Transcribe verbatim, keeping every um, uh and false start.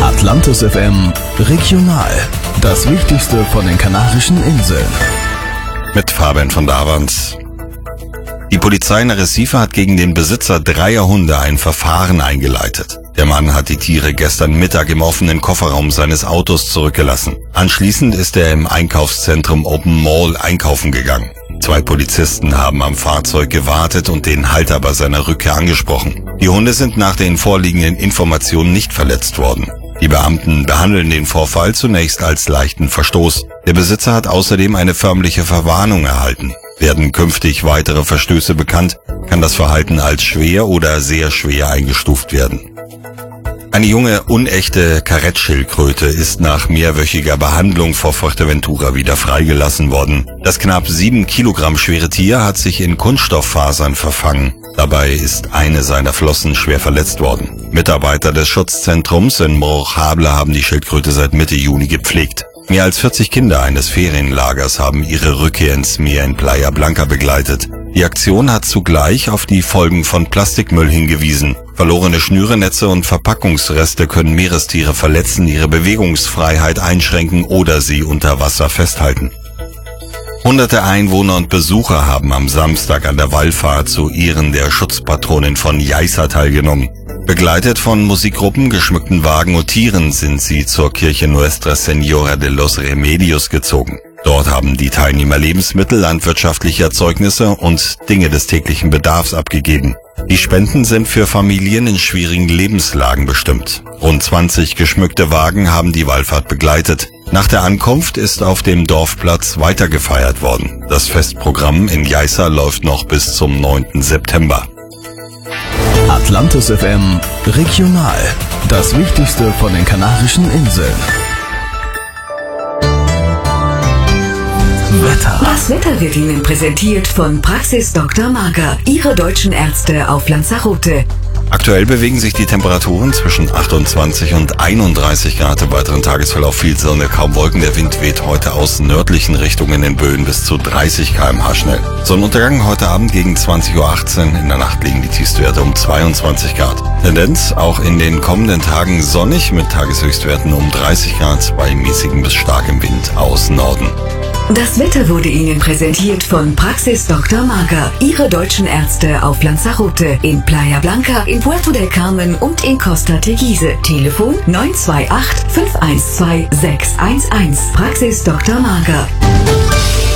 Atlantis F M Regional. Das Wichtigste von den Kanarischen Inseln. Mit Fabian von Davans. Die Polizei in Recife hat gegen den Besitzer dreier Hunde ein Verfahren eingeleitet. Der Mann hat die Tiere gestern Mittag im offenen Kofferraum seines Autos zurückgelassen. Anschließend ist er im Einkaufszentrum Open Mall einkaufen gegangen. Zwei Polizisten haben am Fahrzeug gewartet und den Halter bei seiner Rückkehr angesprochen. Die Hunde sind nach den vorliegenden Informationen nicht verletzt worden. Die Beamten behandeln den Vorfall zunächst als leichten Verstoß. Der Besitzer hat außerdem eine förmliche Verwarnung erhalten. Werden künftig weitere Verstöße bekannt, kann das Verhalten als schwer oder sehr schwer eingestuft werden. Eine junge, unechte Karettschildkröte ist nach mehrwöchiger Behandlung vor Fuerteventura wieder freigelassen worden. Das knapp sieben Kilogramm schwere Tier hat sich in Kunststofffasern verfangen. Dabei ist eine seiner Flossen schwer verletzt worden. Mitarbeiter des Schutzzentrums in Morrojable haben die Schildkröte seit Mitte Juni gepflegt. Mehr als vierzig Kinder eines Ferienlagers haben ihre Rückkehr ins Meer in Playa Blanca begleitet. Die Aktion hat zugleich auf die Folgen von Plastikmüll hingewiesen. Verlorene Schnürenetze und Verpackungsreste können Meerestiere verletzen, ihre Bewegungsfreiheit einschränken oder sie unter Wasser festhalten. Hunderte Einwohner und Besucher haben am Samstag an der Wallfahrt zu Ehren der Schutzpatronin von Yaiza teilgenommen. Begleitet von Musikgruppen, geschmückten Wagen und Tieren sind sie zur Kirche Nuestra Señora de los Remedios gezogen. Dort haben die Teilnehmer Lebensmittel, landwirtschaftliche Erzeugnisse und Dinge des täglichen Bedarfs abgegeben. Die Spenden sind für Familien in schwierigen Lebenslagen bestimmt. Rund zwanzig geschmückte Wagen haben die Wallfahrt begleitet. Nach der Ankunft ist auf dem Dorfplatz weiter gefeiert worden. Das Festprogramm in Yaiza läuft noch bis zum neunten September. Atlantis F M Regional. Das Wichtigste von den Kanarischen Inseln. Wetter. Das Wetter wird Ihnen präsentiert von Praxis Doktor Marga, Ihre deutschen Ärzte auf Lanzarote. Aktuell bewegen sich die Temperaturen zwischen achtundzwanzig und einunddreißig Grad. Im weiteren Tagesverlauf viel Sonne, kaum Wolken. Der Wind weht heute aus nördlichen Richtungen in Böen bis zu dreißig Kilometer pro Stunde schnell. Sonnenuntergang heute Abend gegen zwanzig Uhr achtzehn. In der Nacht liegen die Tiefstwerte um zweiundzwanzig Grad. Tendenz auch in den kommenden Tagen sonnig mit Tageshöchstwerten um dreißig Grad bei mäßigem bis starkem Wind aus Norden. Das Wetter wurde Ihnen präsentiert von Praxis Doktor Marga, Ihre deutschen Ärzte auf Lanzarote, in Playa Blanca, in Puerto del Carmen und in Costa Teguise. Telefon neun zwei acht, fünf eins zwei, sechs eins eins. Praxis Doktor Marga.